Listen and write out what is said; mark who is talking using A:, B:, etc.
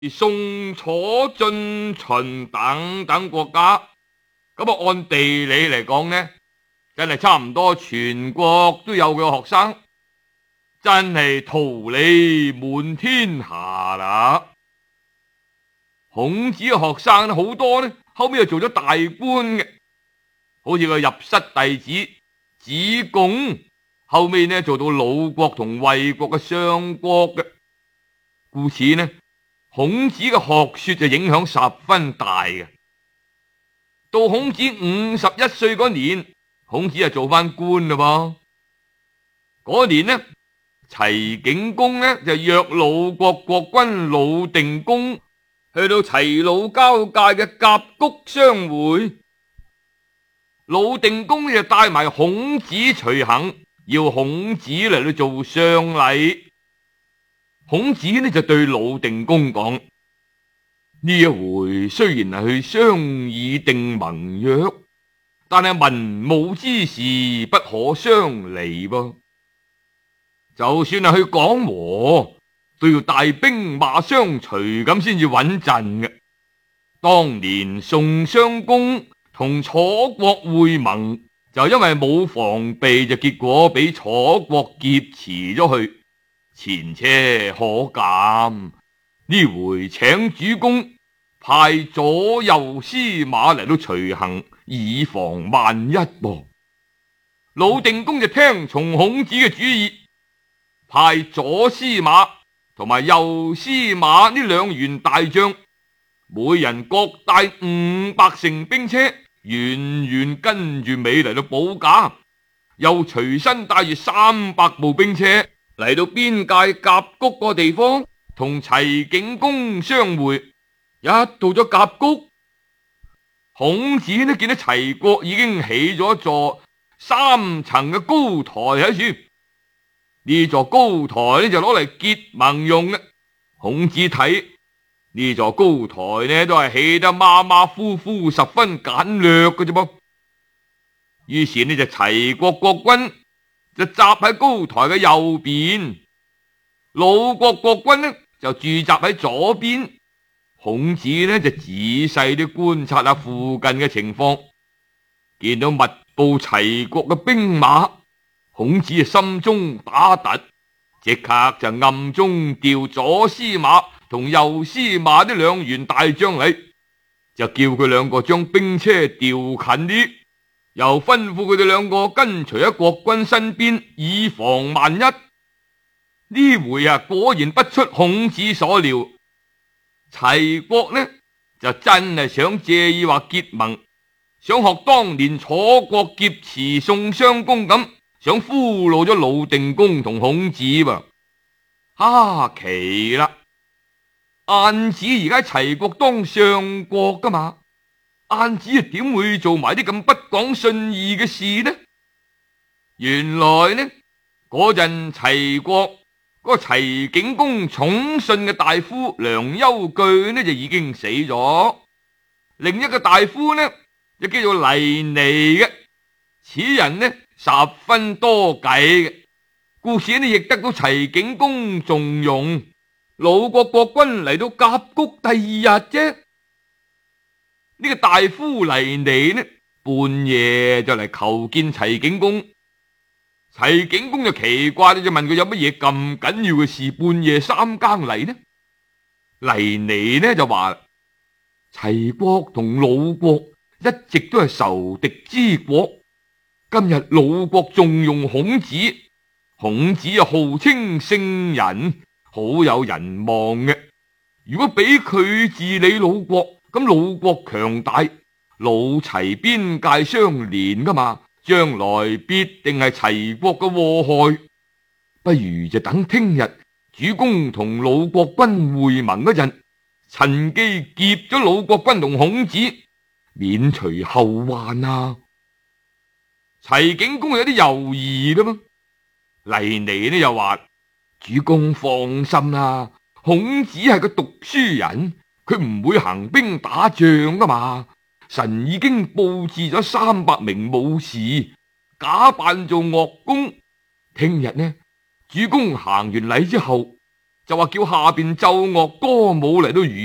A: 宋、楚、晉、秦等等國家。咁啊，按地理嚟講呢，真係差唔多全國都有佢嘅學生，真係桃李滿天下啦。孔子嘅學生呢，好多呢，後尾又做咗大官嘅，好似個入室弟子子貢，後尾呢做到魯國同衛國嘅相國嘅。故此呢，孔子嘅學說就影響十分大嘅。到孔子51歲嗰年，孔子就做翻官啦噃。嗰年呢，齊景公呢就約魯國國君魯定公去到齊魯交界嘅甲谷相會。魯定公就帶埋孔子隨行，要孔子嚟到做相禮。孔子呢就對魯定公講：呢一回雖然係去商議定盟約，但係文武之事不可相離噃。就算係去講和，都要帶兵馬相隨咁先至穩陣嘅。當年宋襄公同楚國會盟，就因為冇防備，就結果俾楚國劫持咗去，前車可鑒。呢回請主公派左右司馬嚟到隨行，以防萬一噃。魯定公就聽從孔子嘅主意，派左司馬同埋右司馬呢兩員大將，每人各帶500乘兵車，遠遠跟住尾嚟到保駕，又隨身帶住300部兵車嚟到邊界甲谷個地方，同齊景公相會。一到咗甲谷，孔子呢見到齊國已經起咗一座3層嘅高台喺處，呢座高台呢就攞嚟結盟用嘅。孔子睇呢座高台呢都係起得馬馬虎虎，十分簡略嘅啫噃。於是呢就齊國國君就集喺高台嘅右邊，魯國國君呢就駐紮喺左邊。孔子呢就仔細啲觀察下附近嘅情況，見到密布齊國嘅兵馬，孔子啊心中打突，即刻就暗中調左司馬同右司馬呢兩員大將嚟，就叫佢兩個將兵車調近啲，又吩咐佢哋兩個跟隨喺國君身邊，以防萬一。呢回啊果然不出孔子所料，齊國呢就真係想借意話結盟，想學當年楚國劫持宋襄公咁，想俘虜咗魯定公同孔子噃。奇啦！晏子而家齊國當相國噶嘛，晏子啊點會做埋啲咁不講信義嘅事呢？原來呢嗰陣齊國嗰個齊景公寵信嘅大夫梁丘據呢就已經死咗，另一個大夫呢就叫做黎尼嘅，此人呢十分多計嘅，故此呢亦得到齊景公重用。魯國國君嚟到甲谷第2日啫，呢個大夫黎尼呢半夜就嚟求見齊景公。齊景公就奇怪，就問佢有乜嘢咁緊要嘅事，半夜3更嚟呢？黎尼呢就話：齊國同魯國一直都係仇敵之國，今日魯國重用孔子，孔子又號稱聖人，好有人望嘅。如果俾佢治理魯國，咁魯國強大，魯齊邊界相連噶嘛，將來必定係齊國嘅禍害。不如就等聽日主公同魯國君會盟嗰陣，趁機劫咗魯國君同孔子，免除後患啊！齊景公有啲猶豫啦嘛，黎尼呢又話：主公放心啦，孔子係個讀書人，佢唔會行兵打仗噶嘛。臣已經布置咗300名武士，假扮做樂工。聽日呢，主公行完禮之後， 就話叫下邊奏樂歌舞嚟到娛